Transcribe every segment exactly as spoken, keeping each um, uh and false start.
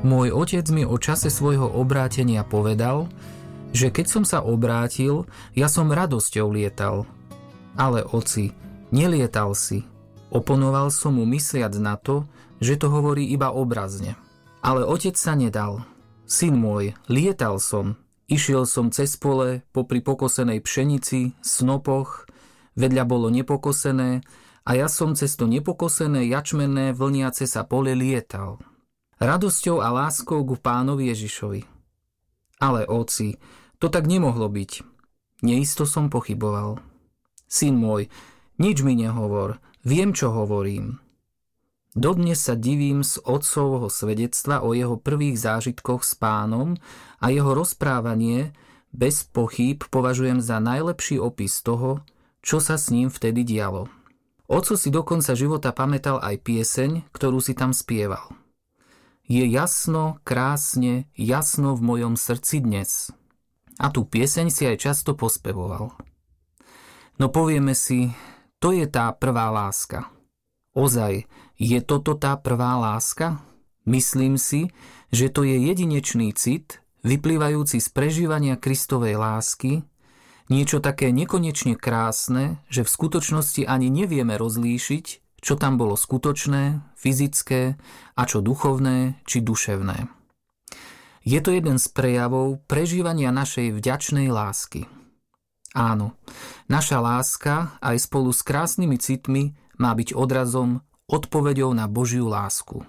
Môj otec mi o čase svojho obrátenia povedal, že keď som sa obrátil, ja som radosťou lietal. Ale oci, nelietal si. Oponoval som mu mysliac na to, že to hovorí iba obrazne. Ale otec sa nedal. Syn môj, lietal som. Išiel som cez pole, popri pokosenej pšenici, snopoch, vedľa bolo nepokosené a ja som cez to nepokosené, jačmenné, vlniace sa pole lietal. Radosťou a láskou ku Pánovi Ježišovi. Ale oci, to tak nemohlo byť. Neisto som pochyboval. Syn môj, nič mi nehovor, viem, čo hovorím. Dodnes sa divím z otcovho svedectva o jeho prvých zážitkoch s Pánom a jeho rozprávanie bez pochýb považujem za najlepší opis toho, čo sa s ním vtedy dialo. Otco si do konca života pamätal aj pieseň, ktorú si tam spieval. Je jasno, krásne, jasno v mojom srdci dnes. A tú pieseň si aj často pospevoval. No povieme si, to je tá prvá láska. Ozaj, je toto tá prvá láska? Myslím si, že to je jedinečný cit, vyplývajúci z prežívania Kristovej lásky, niečo také nekonečne krásne, že v skutočnosti ani nevieme rozlíšiť, čo tam bolo skutočné, fyzické a čo duchovné či duševné. Je to jeden z prejavov prežívania našej vďačnej lásky. Áno, naša láska aj spolu s krásnymi citmi má byť odrazom, odpoveďou na Božiu lásku.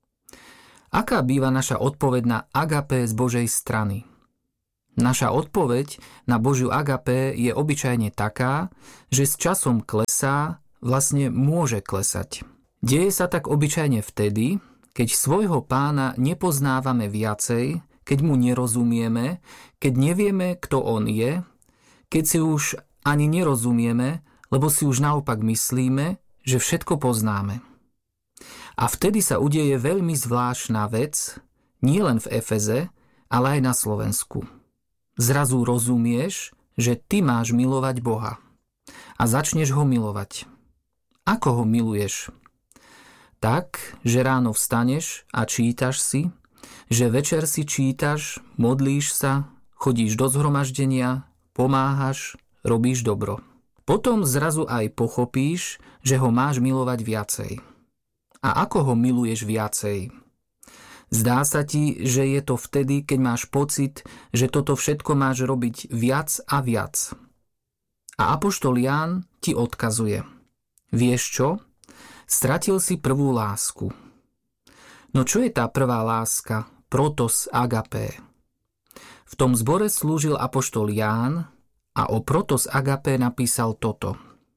Aká býva naša odpoveď na agapé z Božej strany? Naša odpoveď na Božiu agapé je obyčajne taká, že s časom klesá, vlastne môže klesať. Deje sa tak obyčajne vtedy, keď svojho Pána nepoznávame viacej, keď mu nerozumieme, keď nevieme, kto on je, keď si už ani nerozumieme, lebo si už naopak myslíme, že všetko poznáme. A vtedy sa udeje veľmi zvláštna vec, nie len v Efeze, ale aj na Slovensku. Zrazu rozumieš, že ty máš milovať Boha. A začneš ho milovať. Ako ho miluješ? Tak, že ráno vstaneš a čítaš si, že večer si čítaš, modlíš sa, chodíš do zhromaždenia, pomáhaš, robíš dobro. Potom zrazu aj pochopíš, že ho máš milovať viacej. A ako ho miluješ viacej? Zdá sa ti, že je to vtedy, keď máš pocit, že toto všetko máš robiť viac a viac. A apoštol Ján ti odkazuje. Vieš čo? Stratil si prvú lásku. No čo je tá prvá láska? Protos agapé. V tom zbore slúžil apoštol Ján a o protos agapé napísal toto.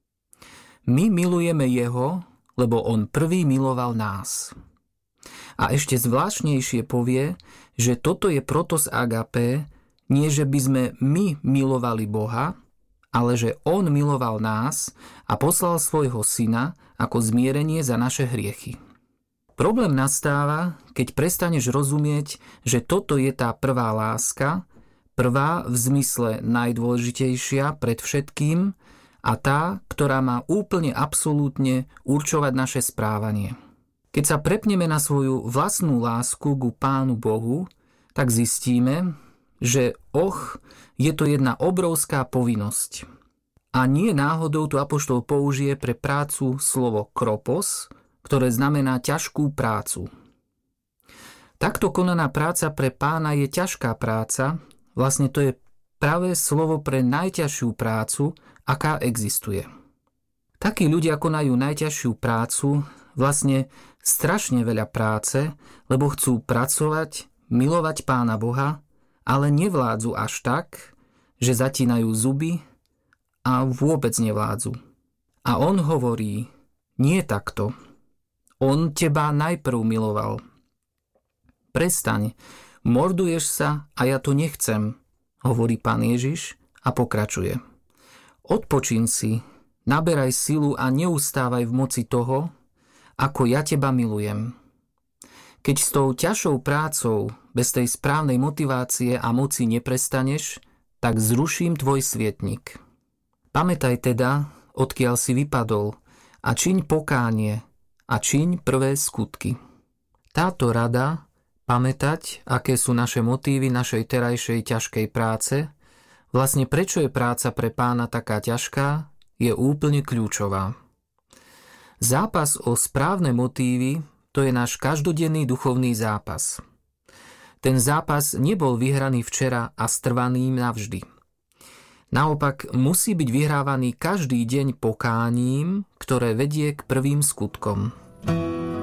My milujeme jeho, lebo on prvý miloval nás. A ešte zvláštnejšie povie, že toto je protos agapé, nie že by sme my milovali Boha, ale že on miloval nás a poslal svojho syna ako zmierenie za naše hriechy. Problém nastáva, keď prestaneš rozumieť, že toto je tá prvá láska, prvá v zmysle najdôležitejšia pred všetkým a tá, ktorá má úplne absolútne určovať naše správanie. Keď sa prepneme na svoju vlastnú lásku ku Pánu Bohu, tak zistíme, že och, je to jedna obrovská povinnosť. A nie náhodou tu apoštol použije pre prácu slovo kropos, ktoré znamená ťažkú prácu. Takto konaná práca pre Pána je ťažká práca, vlastne to je pravé slovo pre najťažšiu prácu, aká existuje. Takí ľudia konajú najťažšiu prácu, vlastne strašne veľa práce, lebo chcú pracovať, milovať Pána Boha, ale nevládzu až tak, že zatínajú zuby a vôbec nevládzu. A on hovorí, nie takto. On teba najprv miloval. Prestaň, morduješ sa a ja to nechcem, hovorí Pán Ježiš a pokračuje. Odpočin si, naberaj silu a neustávaj v moci toho, ako ja teba milujem. Keď s tou ťažšou prácou, bez tej správnej motivácie a moci neprestaneš, tak zruším tvoj svietnik. Pamätaj teda, odkiaľ si vypadol, a čiň pokánie, a čiň prvé skutky. Táto rada Pamätať, aké sú naše motívy našej terajšej ťažkej práce, vlastne prečo je práca pre Pána taká ťažká, je úplne kľúčová. Zápas o správne motívy, to je náš každodenný duchovný zápas. Ten zápas nebol vyhraný včera a strvaný navždy. Naopak musí byť vyhrávaný každý deň pokáním, ktoré vedie k prvým skutkom.